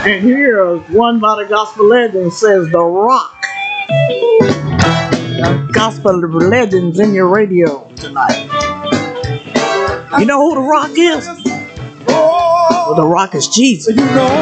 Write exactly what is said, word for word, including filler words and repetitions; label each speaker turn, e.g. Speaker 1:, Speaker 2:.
Speaker 1: And here, one by the gospel legend says, The Rock. The gospel legends in your radio tonight. You know who The Rock is? Well, The Rock is Jesus. You know.